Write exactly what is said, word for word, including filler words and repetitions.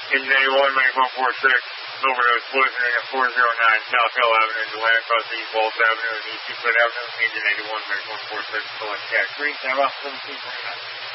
Engine eighty-one, make one four six. Overdose collision at four oh nine South Hill Avenue, the land across East Waltz Avenue and East Euclid Avenue. Engine eighty-one, make one four six, collect cash three, ten off seventeen twenty-nine.